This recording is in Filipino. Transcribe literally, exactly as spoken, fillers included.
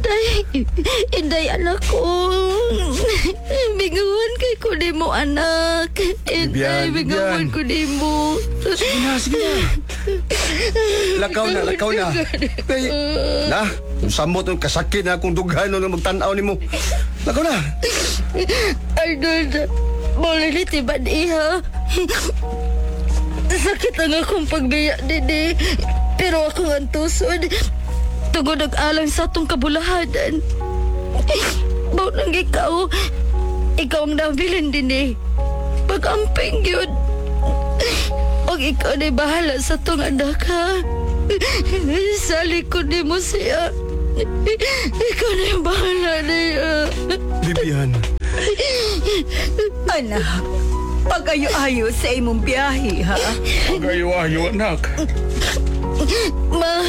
Inday, Inday anak ko. Bingawan kay ko di mo anak. Inday, Bibiyan, bingawan Bibiyan. ko di mo. Sige na, sige na. Lakaw na, lakaw na. Ay, na, samot ng kasakit na akong dughan nung magtanaw ni mo. Lakaw na. Arnold, boleh tiba iha. Sakit ang akong pagbiya, Dede. Pero ako ang tusod. Tugod nag-alang sa atong kabulahadan. Ba't nang ikaw, ikaw ang nabilin din eh. Pag-amping yun. Huwag ikaw na bahala sa itong anak, ha? Sa likod ni mo siya. Ikaw na bahala niya. Bibiyan. Anak, pag-ayo-ayo sa imong biyahe, ha? Pagayo-ayo, anak. Ma,